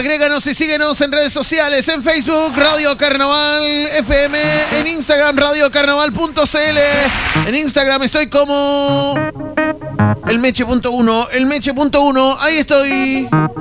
Agréganos y síguenos en redes sociales, en Facebook, Radio Carnaval FM, en Instagram, radiocarnaval.cl. En Instagram estoy como elmeche.1, ahí estoy.